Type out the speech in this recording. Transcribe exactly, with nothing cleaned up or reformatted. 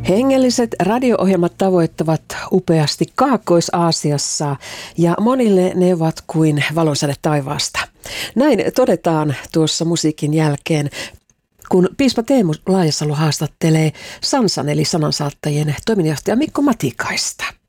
Hengelliset radio-ohjelmat tavoittavat upeasti Kaakkois-Aasiassa ja monille ne ovat kuin valonsäde taivaasta. Näin todetaan tuossa musiikin jälkeen, kun piispa Teemu Laajasalo haastattelee Sansan eli sanansaattajien toiminnanjohtaja Mikko Matikaista.